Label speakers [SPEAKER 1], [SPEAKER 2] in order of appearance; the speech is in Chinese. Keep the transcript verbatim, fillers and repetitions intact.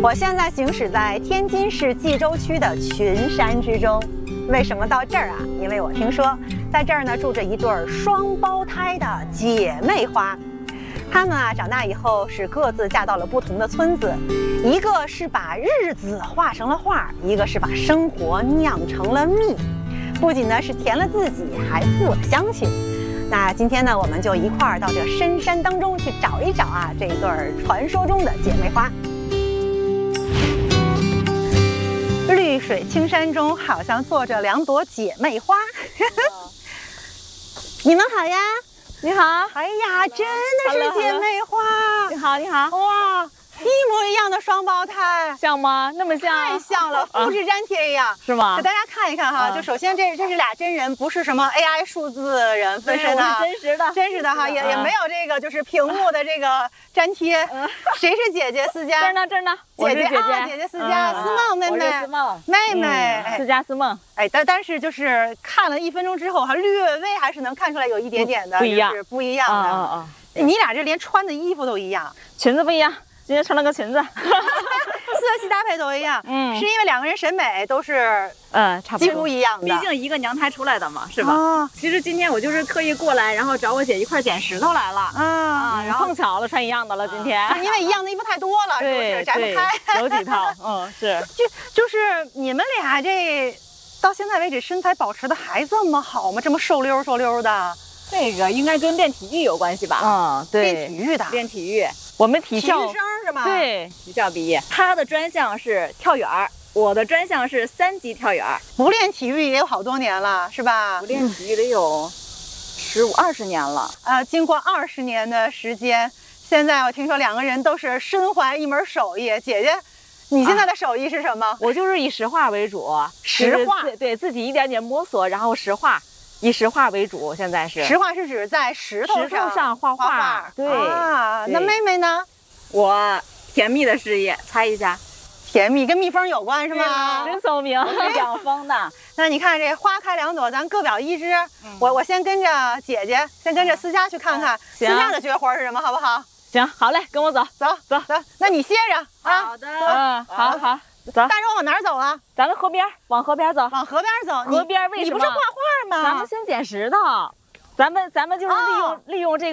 [SPEAKER 1] 我现在行驶在天津市蓟州区的群山之中。为什么到这儿啊？因为我听说在这儿呢住着一对双胞胎的姐妹花。她们啊长大以后是各自嫁到了不同的村子，一个是把日子画成了画，一个是把生活酿成了蜜。不仅呢是甜了自己，还富了乡亲。那今天呢，我们就一块儿到这深山当中去找一找啊这一对传说中的姐妹花。绿水青山中好像坐着两朵姐妹花。你们好呀！
[SPEAKER 2] 你好。
[SPEAKER 1] 哎呀，真的是姐妹花！
[SPEAKER 2] 你好，你好。
[SPEAKER 1] 哇，一模一样的双胞胎，
[SPEAKER 2] 像吗？那么像？
[SPEAKER 1] 太像了，复制粘贴一样，
[SPEAKER 2] 是吗？
[SPEAKER 1] 给大家看一看哈。就首先这这是俩真人，不是什么 A I 数字人分身的，
[SPEAKER 2] 是真实的，
[SPEAKER 1] 真实的哈，也也没有这个就是屏幕的这个粘贴。谁是姐姐？思佳。
[SPEAKER 2] 这儿呢，这儿呢。
[SPEAKER 1] 姐姐
[SPEAKER 2] 啊，
[SPEAKER 1] 姐姐思佳，思梦妹妹，
[SPEAKER 2] 思梦
[SPEAKER 1] 妹妹，
[SPEAKER 2] 思佳思梦。
[SPEAKER 1] 哎，但但是就是看了一分钟之后，还略微还是能看出来有一点点的
[SPEAKER 2] 不一样，
[SPEAKER 1] 不一样的。
[SPEAKER 2] 啊啊！
[SPEAKER 1] 你俩这连穿的衣服都一样，
[SPEAKER 2] 裙子不一样。今天穿了个裙子，
[SPEAKER 1] 色系搭配都一样，嗯，是因为两个人审美都是，
[SPEAKER 2] 嗯，差不多，
[SPEAKER 1] 几乎一样的。
[SPEAKER 2] 毕竟一个娘胎出来的嘛，是吧？啊，其实今天我就是特意过来，然后找我姐一块捡石头来了，啊，然后碰巧了，穿一样的了，今天。
[SPEAKER 1] 因为一样的衣服太多了，是不是摘不开？
[SPEAKER 2] 有几套，嗯，是。
[SPEAKER 1] 就就是你们俩这到现在为止身材保持的还这么好吗？这么瘦溜瘦溜的。
[SPEAKER 2] 这个应该跟练体育有关系吧？
[SPEAKER 1] 嗯，对，练体育的，
[SPEAKER 2] 练体育。我们体校
[SPEAKER 1] 体育生是吗？
[SPEAKER 2] 对，体校毕业。他的专项是跳远，我的专项是三级跳远。
[SPEAKER 1] 不练体育也有好多年了，是吧？
[SPEAKER 2] 不练体育得有十五二十年了。
[SPEAKER 1] 呃，经过二十年的时间，现在我听说两个人都是身怀一门手艺。姐姐，你现在的手艺是什么？啊、
[SPEAKER 2] 我就是以石画为主，
[SPEAKER 1] 石画，
[SPEAKER 2] 对对，自己一点点摸索，然后石画。以石画为主，现在是
[SPEAKER 1] 石画是指在石头上
[SPEAKER 2] 石头上画画，画对
[SPEAKER 1] 啊。那妹妹呢？
[SPEAKER 2] 我甜蜜的事业，猜一下，
[SPEAKER 1] 甜蜜跟蜜蜂有关是吗？
[SPEAKER 2] 真聪明，会养蜂的。
[SPEAKER 1] 那你看这花开两朵，咱各表一枝。嗯、我我先跟着姐姐，先跟着思佳去看看思佳的绝活是什么，好不好？
[SPEAKER 2] 行，好嘞，跟我走，
[SPEAKER 1] 走走走。那你歇着啊。
[SPEAKER 2] 好的，嗯，好好。走，
[SPEAKER 1] 带着我往哪儿走啊？
[SPEAKER 2] 咱们河边，往河边走。
[SPEAKER 1] 往河边走。
[SPEAKER 2] 河边为什么？
[SPEAKER 1] 你不是画画吗？
[SPEAKER 2] 咱们先捡石头，咱们咱们就是利用、啊、利用这个。